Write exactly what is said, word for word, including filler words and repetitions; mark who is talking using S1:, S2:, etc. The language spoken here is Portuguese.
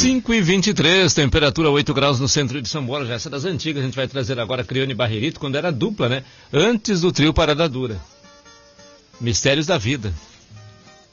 S1: cinco e vinte e três, temperatura oito graus no centro de São Borja. Essa das antigas, a gente vai trazer agora Crione e Barrerito, quando era dupla, né? Antes do trio Parada Dura. Mistérios da Vida.